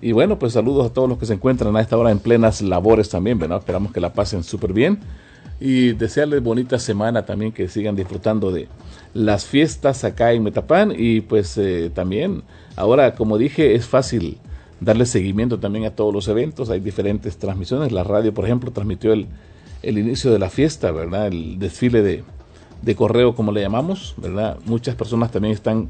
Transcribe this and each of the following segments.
Y bueno, pues saludos a todos los que se encuentran a esta hora en plenas labores también, ¿verdad? Esperamos que la pasen súper bien. Y desearles bonita semana también, que sigan disfrutando de las fiestas acá en Metapán. Y pues también, ahora como dije, es fácil darle seguimiento también a todos los eventos. Hay diferentes transmisiones. La radio, por ejemplo, transmitió el inicio de la fiesta, ¿verdad? El desfile de correo, como le llamamos, ¿verdad? Muchas personas también están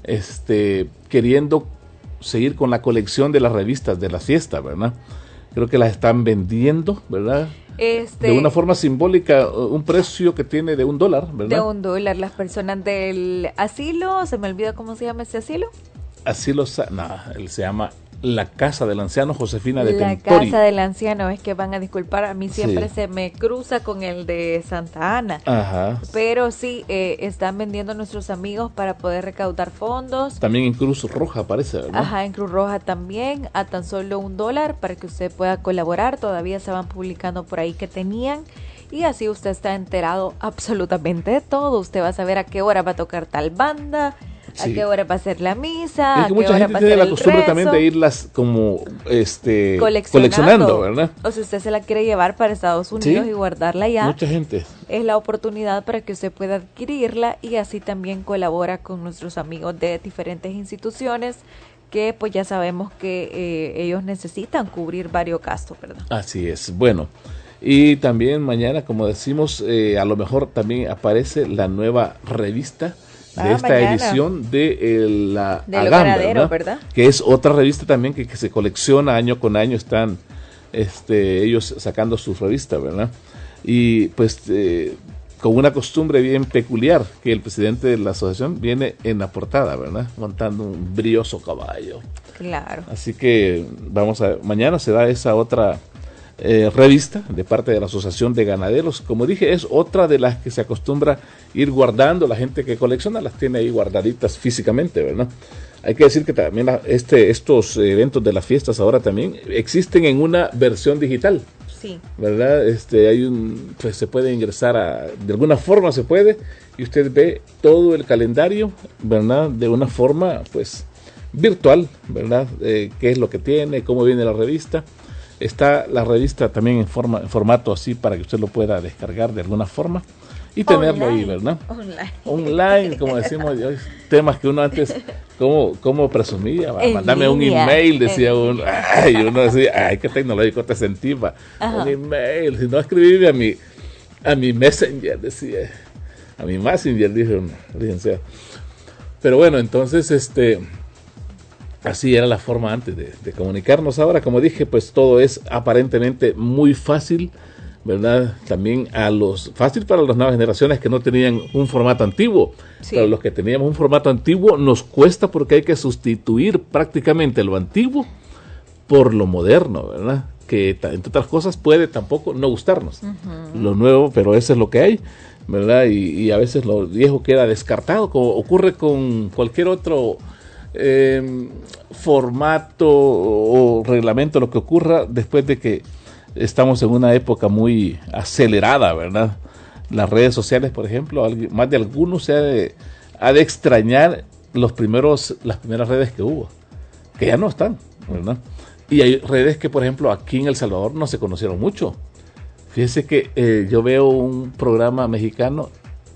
queriendo seguir con la colección de las revistas de la fiesta, ¿verdad? Creo que las están vendiendo, ¿verdad? De una forma simbólica, un precio que tiene de $1, ¿verdad? De $1, las personas del asilo, se me olvidó cómo se llama ese asilo. Asilo, él se llama La Casa del Anciano Josefina de Tentori. La Casa del Anciano, es que van a disculpar, a mí siempre se me cruza con el de Santa Ana. Ajá. Pero sí, están vendiendo a nuestros amigos para poder recaudar fondos. También en Cruz Roja aparece, ¿verdad? Ajá, en Cruz Roja también, a tan solo $1 para que usted pueda colaborar. Todavía se van publicando por ahí que tenían. Y así usted está enterado absolutamente de todo. Usted va a saber a qué hora va a tocar tal banda, a qué hora va a ser la misa, es que mucha gente tiene la costumbre también de irlas como coleccionando, ¿verdad? O si usted se la quiere llevar para Estados Unidos y guardarla allá, mucha gente. Es la oportunidad para que usted pueda adquirirla y así también colabora con nuestros amigos de diferentes instituciones que pues ya sabemos que ellos necesitan cubrir varios gastos, ¿verdad? Así es. Bueno, y también mañana, como decimos, a lo mejor también aparece la nueva revista de esta mañana. Edición de la Agam, ¿verdad? Que es otra revista también que se colecciona año con año, están ellos sacando su revista, ¿verdad? Y pues con una costumbre bien peculiar, que el presidente de la asociación viene en la portada, ¿verdad? Montando un brioso caballo. Claro. Así que mañana se da esa otra revista de parte de la Asociación de Ganaderos. Como dije, es otra de las que se acostumbra ir guardando. La gente que colecciona las tiene ahí guardaditas físicamente, ¿verdad? Hay que decir que también estos eventos de las fiestas ahora también existen en una versión digital. Sí. ¿Verdad? Pues se puede ingresar de alguna forma se puede, y usted ve todo el calendario, ¿verdad? De una forma, pues, virtual, ¿verdad? Qué es lo que tiene, cómo viene la revista. Está la revista también en formato así para que usted lo pueda descargar de alguna forma y tenerlo ahí, ¿verdad? Online, como decimos, temas que uno antes, ¿cómo presumía? Mándame un email, decía uno. Y uno decía, ay, qué tecnológico te sentís, va. Un email, si no escribirme a mi Messenger, decía. A mi Messenger, dije uno, licenciado. Pero bueno, entonces, así era la forma antes de comunicarnos. Ahora, como dije, pues todo es aparentemente muy fácil, ¿verdad? También fácil para las nuevas generaciones que no tenían un formato antiguo. Sí. Para los que teníamos un formato antiguo nos cuesta porque hay que sustituir prácticamente lo antiguo por lo moderno, ¿verdad? Que entre otras cosas puede tampoco no gustarnos lo nuevo, pero eso es lo que hay, ¿verdad? Y a veces lo viejo queda descartado, como ocurre con cualquier otro formato o reglamento, lo que ocurra después de que estamos en una época muy acelerada, ¿verdad? Las redes sociales, por ejemplo, más de algunos ha de extrañar las primeras redes que hubo, que ya no están, ¿verdad? Y hay redes que, por ejemplo, aquí en El Salvador no se conocieron mucho. Fíjese que yo veo un programa mexicano,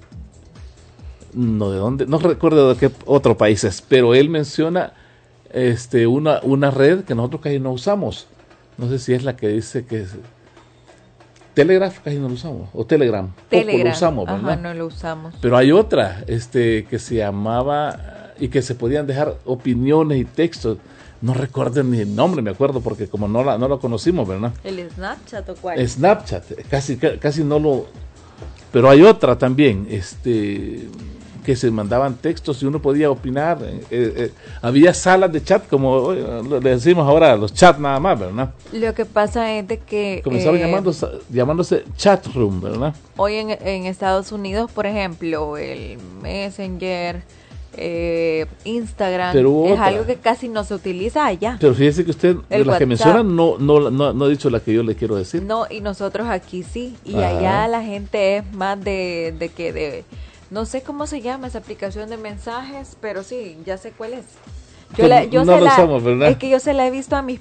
no recuerdo de qué otro país es, pero él menciona una red que nosotros casi no usamos. No sé si es la que dice que es Telegraph, casi no lo usamos, o Telegram, poco lo usamos, ¿verdad? Ajá, no lo usamos. Pero hay otra que se llamaba y que se podían dejar opiniones y textos. No recuerdo ni el nombre, me acuerdo, porque como no lo conocimos, ¿verdad? ¿El Snapchat o cuál? Snapchat, casi no lo... Pero hay otra también, que se mandaban textos y uno podía opinar. Había salas de chat, como le decimos ahora, los chats nada más, ¿verdad? Lo que pasa es de que... Comenzaron llamándose chat room, ¿verdad? Hoy en Estados Unidos, por ejemplo, el Messenger, Instagram, es algo que casi no se utiliza allá. Pero fíjese que usted, de las que menciona, no ha dicho la que yo le quiero decir. No, y nosotros aquí sí. Y allá la gente es más de no sé cómo se llama esa aplicación de mensajes, pero sí, ya sé cuál es. Yo lo usamos, ¿verdad? Es que yo se la he visto a mis